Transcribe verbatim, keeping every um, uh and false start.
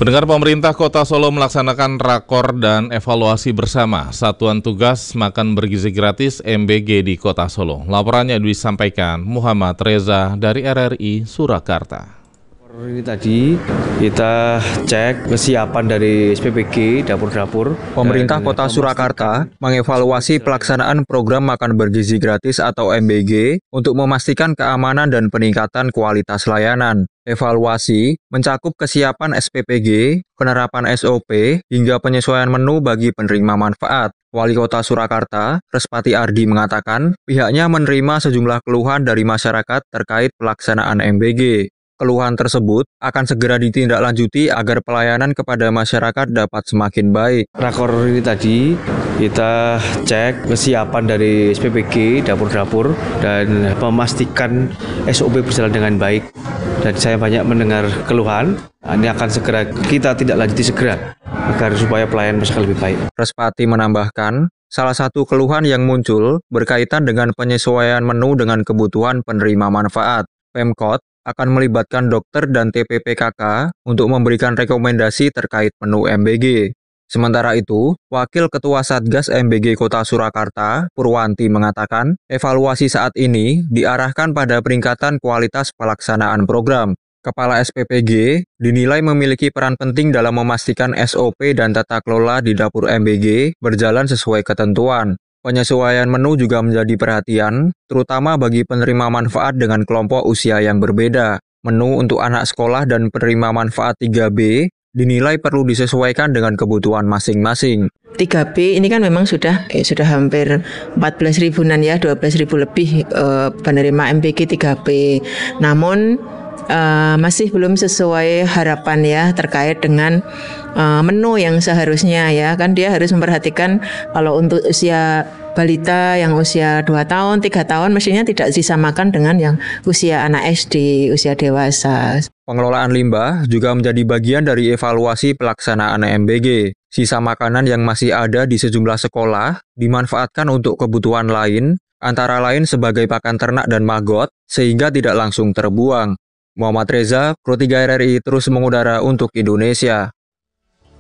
Pendengar, pemerintah Kota Solo melaksanakan rakor dan evaluasi bersama Satuan Tugas Makan Bergizi Gratis M B G di Kota Solo. Laporannya disampaikan Muhammad Reza dari R R I Surakarta. Ini tadi kita cek kesiapan dari S P P G, dapur-dapur. Pemerintah Kota Surakarta mengevaluasi pelaksanaan program makan bergizi gratis atau M B G untuk memastikan keamanan dan peningkatan kualitas layanan. Evaluasi mencakup kesiapan S P P G, penerapan S O P, hingga penyesuaian menu bagi penerima manfaat. Wali Kota Surakarta, Respati Ardi mengatakan, pihaknya menerima sejumlah keluhan dari masyarakat terkait pelaksanaan M B G. Keluhan tersebut akan segera ditindaklanjuti agar pelayanan kepada masyarakat dapat semakin baik. Rakor ini tadi kita cek kesiapan dari S P P G, dapur-dapur, dan memastikan S O P berjalan dengan baik. Dan saya banyak mendengar keluhan, ini akan segera kita tidak lanjuti segera agar supaya pelayanan masyarakat lebih baik. Respati menambahkan, salah satu keluhan yang muncul berkaitan dengan penyesuaian menu dengan kebutuhan penerima manfaat. Pemkot akan melibatkan dokter dan T P P K K untuk memberikan rekomendasi terkait menu M B G. Sementara itu, Wakil Ketua Satgas M B G Kota Surakarta, Purwanti mengatakan, evaluasi saat ini diarahkan pada peningkatan kualitas pelaksanaan program. Kepala S P P G dinilai memiliki peran penting dalam memastikan S O P dan tata kelola di dapur M B G berjalan sesuai ketentuan. Penyesuaian menu juga menjadi perhatian, terutama bagi penerima manfaat dengan kelompok usia yang berbeda. Menu untuk anak sekolah dan penerima manfaat tiga B dinilai perlu disesuaikan dengan kebutuhan masing-masing. tiga B ini kan memang sudah eh, sudah hampir empat belas ribuan ya, dua belas ribu lebih eh, penerima M B G tiga B. Namun Uh, masih belum sesuai harapan ya terkait dengan uh, menu yang seharusnya ya, kan dia harus memperhatikan kalau untuk usia balita yang usia dua tahun, tiga tahun mestinya tidak disamakan dengan yang usia anak S D, usia dewasa. Pengelolaan limbah juga menjadi bagian dari evaluasi pelaksanaan M B G. Sisa makanan yang masih ada di sejumlah sekolah dimanfaatkan untuk kebutuhan lain, antara lain sebagai pakan ternak dan maggot, sehingga tidak langsung terbuang. Muhammad Reza, Pro tiga R R I terus mengudara untuk Indonesia.